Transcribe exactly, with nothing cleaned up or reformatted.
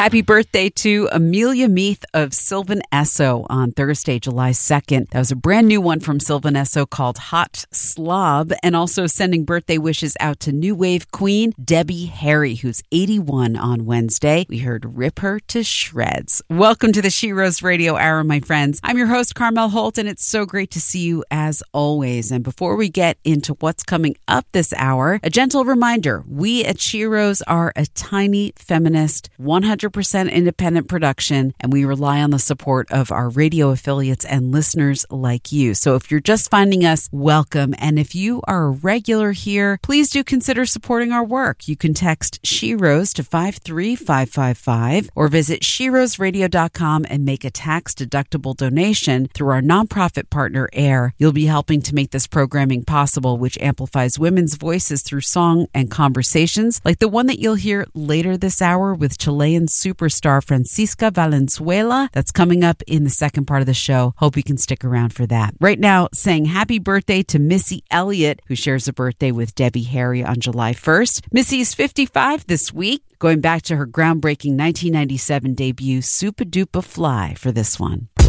Happy birthday to Amelia Meath of Sylvan Esso on Thursday, July second. That was a brand new one from Sylvan Esso called Hot Slob. And also sending birthday wishes out to new wave queen Debbie Harry, who's eighty-one on Wednesday. We heard Rip Her to Shreds. Welcome to the She Rose Radio Hour, my friends. I'm your host, Carmel Holt, and it's so great to see you as always. And before we get into what's coming up this hour, a gentle reminder, we at She Rose are a tiny feminist, one hundred percent independent production, and we rely on the support of our radio affiliates and listeners like you. So if you're just finding us, welcome. And if you are a regular here, please do consider supporting our work. You can text She Rose to five three five five five or visit she rose radio dot com and make a tax-deductible donation through our nonprofit partner, AIR. You'll be helping to make this programming possible, which amplifies women's voices through song and conversations like the one that you'll hear later this hour with Chilean superstar Francisca Valenzuela. That's coming up in the second part of the show. Hope you can stick around for that. Right now, saying happy birthday to Missy Elliott, who shares a birthday with Debbie Harry on July first. Missy is fifty-five this week, going back to her groundbreaking nineteen ninety-seven debut, Supa Dupa Fly, for this one.